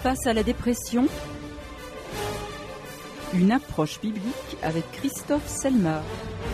Face à la dépression, une approche biblique avec Christophe Selmar.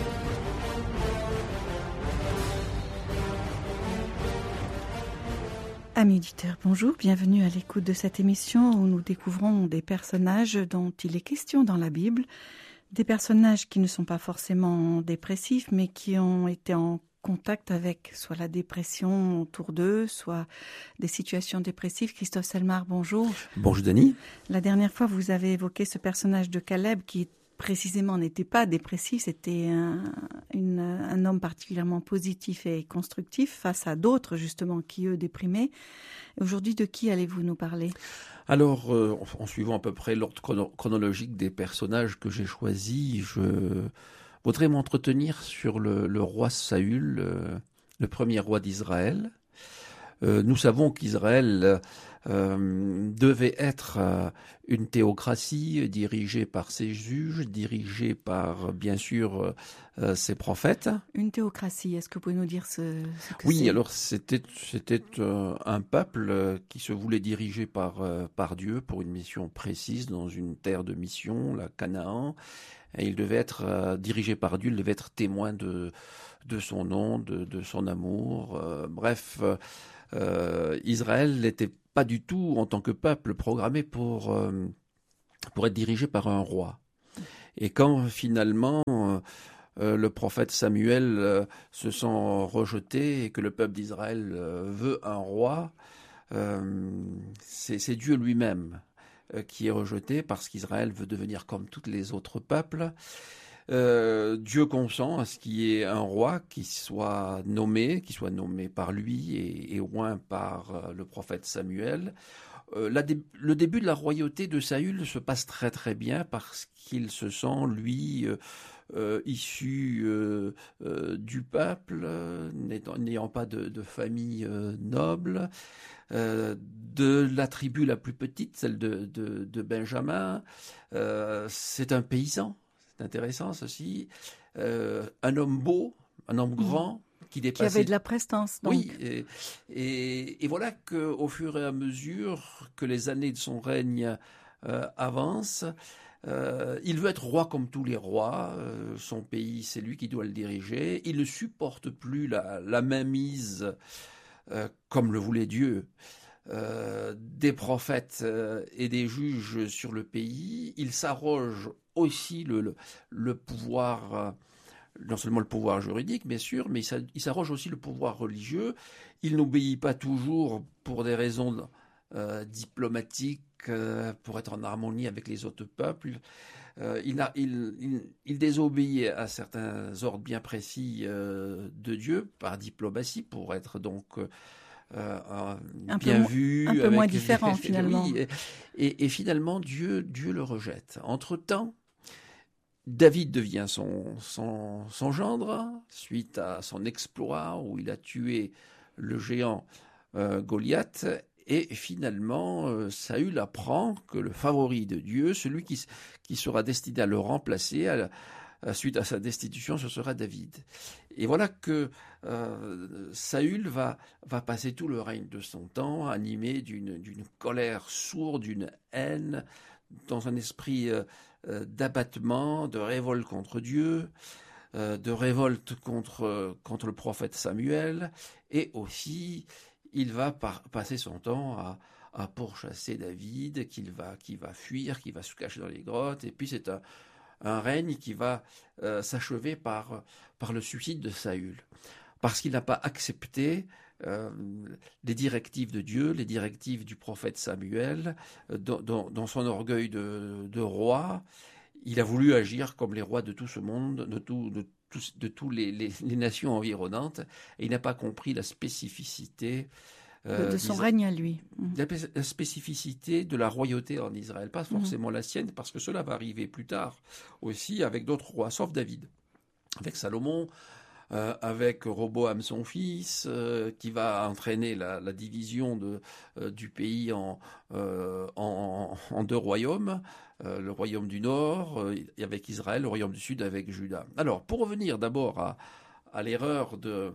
Amis auditeurs, bonjour, bienvenue à l'écoute de cette émission où nous découvrons des personnages dont il est question dans la Bible, des personnages qui ne sont pas forcément dépressifs, mais qui ont été en contact avec soit la dépression autour d'eux, soit des situations dépressives. Christophe Selmar, bonjour. Bonjour Denis. La dernière fois, vous avez évoqué ce personnage de Caleb qui précisément n'était pas dépressif, c'était un homme particulièrement positif et constructif face à d'autres justement qui eux déprimaient. Aujourd'hui, de qui allez-vous nous parler ? Alors, en suivant à peu près l'ordre chronologique des personnages que j'ai choisis, je voudrais m'entretenir sur le roi Saül, le premier roi d'Israël. Nous savons qu'Israël devait être une théocratie dirigée par ses juges, dirigée par, bien sûr, ses prophètes. Une théocratie, est-ce que vous pouvez nous dire ce que c'est ? Oui, alors c'était un peuple qui se voulait diriger par Dieu pour une mission précise dans une terre de mission, la Canaan. Et il devait être dirigé par Dieu, il devait être témoin de son nom, de son amour. Bref, Israël n'était pas du tout, en tant que peuple, programmé pour être dirigé par un roi. Et quand finalement le prophète Samuel se sent rejeté et que le peuple d'Israël veut un roi, c'est Dieu lui-même qui est rejeté parce qu'Israël veut devenir comme tous les autres peuples. Dieu consent à ce qu'il y ait un roi qui soit nommé par lui et au moins par le prophète Samuel. Le début de la royauté de Saül se passe très très bien parce qu'il se sent, lui, issu du peuple, n'ayant pas de famille noble, de la tribu la plus petite, celle de Benjamin. C'est un paysan. C'est intéressant, ceci. Un homme beau, un homme grand, qui dépassait... Qui avait de la prestance, donc. Oui, et voilà qu'au fur et à mesure que les années de son règne avancent, il veut être roi comme tous les rois. Son pays, c'est lui qui doit le diriger. Il ne supporte plus la mainmise, comme le voulait Dieu, des prophètes et des juges sur le pays. Il s'arroge aussi le pouvoir, non seulement le pouvoir juridique, bien sûr, mais il s'arroge aussi le pouvoir religieux. Il n'obéit pas toujours pour des raisons diplomatiques, pour être en harmonie avec les autres peuples. Il désobéit à certains ordres bien précis de Dieu par diplomatie, pour être donc bien vu, un peu moins différent finalement. Oui, et finalement Dieu le rejette. Entre-temps, David devient son gendre suite à son exploit où il a tué le géant Goliath. Et finalement, Saül apprend que le favori de Dieu, celui qui sera destiné à le remplacer suite à sa destitution, ce sera David. Et voilà que Saül va passer tout le règne de son temps animé d'une colère sourde, d'une haine, dans un esprit d'abattement, de révolte contre Dieu, de révolte contre le prophète Samuel, et aussi il va passer son temps à pourchasser David, qui va fuir, qui va se cacher dans les grottes, et puis c'est un règne qui va s'achever par le suicide de Saül, parce qu'il n'a pas accepté les directives de Dieu, les directives du prophète Samuel. Dans son orgueil de roi, il a voulu agir comme les rois de tout ce monde, de toutes les nations environnantes, et il n'a pas compris la spécificité de son règne à lui. La spécificité de la royauté en Israël, pas forcément la sienne, parce que cela va arriver plus tard aussi avec d'autres rois, sauf David, avec Salomon, avec Roboam son fils, qui va entraîner la division du pays en deux royaumes, le royaume du nord avec Israël, le royaume du sud avec Juda. Alors, pour revenir d'abord à l'erreur de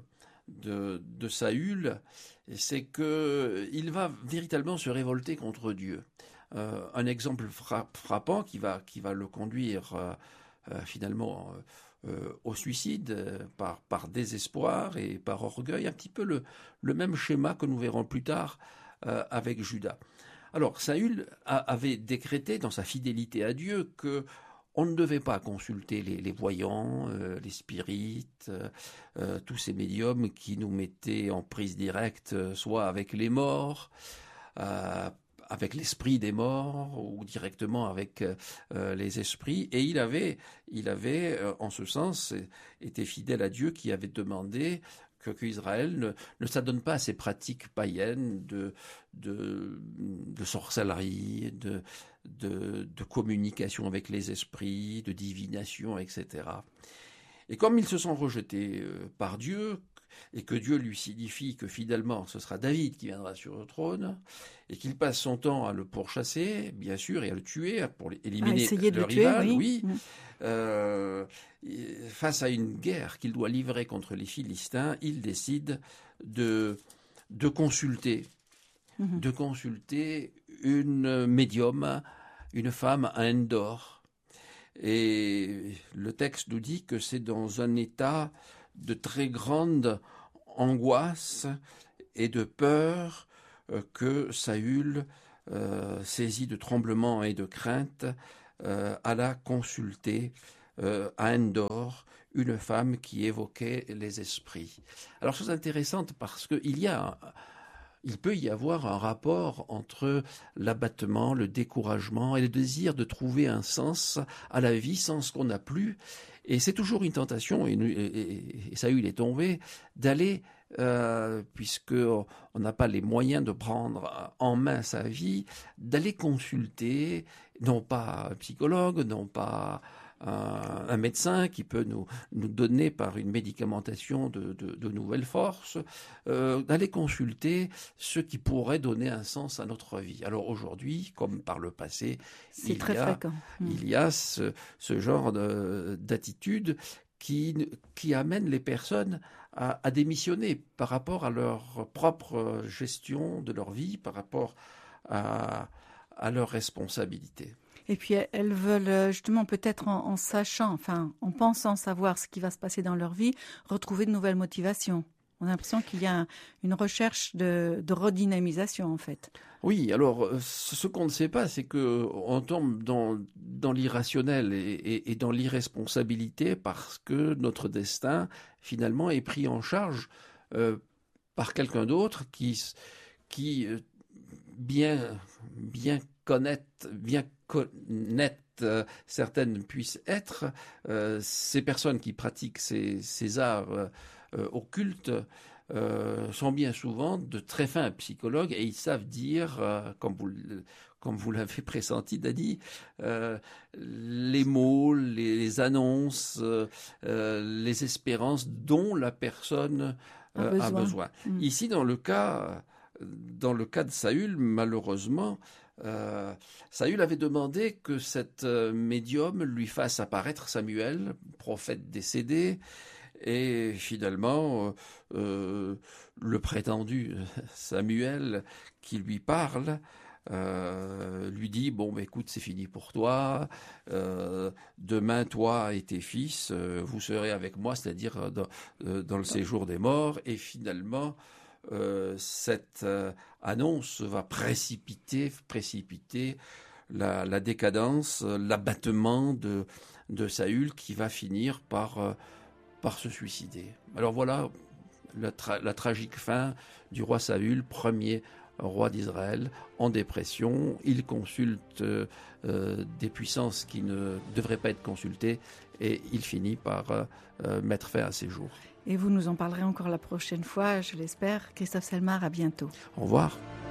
de Saül, c'est qu'il va véritablement se révolter contre Dieu. Un exemple frappant qui va le conduire finalement au suicide par désespoir et par orgueil, un petit peu le même schéma que nous verrons plus tard avec Judas. Alors Saül avait décrété dans sa fidélité à Dieu que on ne devait pas consulter les voyants, les spirites, tous ces médiums qui nous mettaient en prise directe, soit avec les morts, avec l'esprit des morts, ou directement avec les esprits. Et il avait en ce sens, été fidèle à Dieu qui avait demandé qu'Israël ne s'adonne pas à ces pratiques païennes de sorcellerie, de communication avec les esprits, de divination, etc. Et comme ils se sont rejetés par Dieu, et que Dieu lui signifie que finalement ce sera David qui viendra sur le trône, et qu'il passe son temps à le pourchasser, bien sûr, et à le tuer pour éliminer le rival, oui. Face à une guerre qu'il doit livrer contre les Philistins, il décide de consulter une médium, une femme à Endor. Et le texte nous dit que c'est dans un état de très grande angoisse et de peur que Saül, saisi de tremblement et de crainte, alla consulter à Endor une femme qui évoquait les esprits. Alors, chose intéressante parce qu'il peut y avoir un rapport entre l'abattement, le découragement et le désir de trouver un sens à la vie, sens qu'on n'a plus. Et c'est toujours une tentation, et Saül est tombé, d'aller, puisqu'on n'a pas les moyens de prendre en main sa vie, d'aller consulter, non pas un psychologue, non pas un médecin qui peut nous donner par une médicamentation de nouvelles forces, d'aller consulter ce qui pourrait donner un sens à notre vie. Alors aujourd'hui, comme par le passé, il y a ce genre d'attitude qui amène les personnes à démissionner par rapport à leur propre gestion de leur vie, par rapport à leurs responsabilités. Et puis elles veulent justement peut-être en sachant, enfin en pensant savoir ce qui va se passer dans leur vie, retrouver de nouvelles motivations. On a l'impression qu'il y a une recherche de redynamisation en fait. Oui, alors ce qu'on ne sait pas, c'est qu'on tombe dans l'irrationnel et dans l'irresponsabilité parce que notre destin finalement est pris en charge par quelqu'un d'autre qui bien connaître certaines puissent être, ces personnes qui pratiquent ces arts occultes sont bien souvent de très fins psychologues et ils savent dire, comme vous l'avez pressenti, Dany, les mots, les annonces, les espérances dont la personne a besoin. Ici, dans le cas de Saül, malheureusement, Saül avait demandé que cette médium lui fasse apparaître Samuel, prophète décédé, et finalement le prétendu Samuel qui lui parle lui dit bon écoute, c'est fini pour toi, demain toi et tes fils vous serez avec moi, c'est-à-dire dans le séjour des morts. Et finalement cette annonce va précipiter la décadence, l'abattement de Saül qui va finir par se suicider. Alors voilà la tragique fin du roi Saül, premier roi d'Israël, en dépression. Il consulte des puissances qui ne devraient pas être consultées et il finit par mettre fin à ses jours. Et vous nous en parlerez encore la prochaine fois, je l'espère. Christophe Selmar, à bientôt. Au revoir.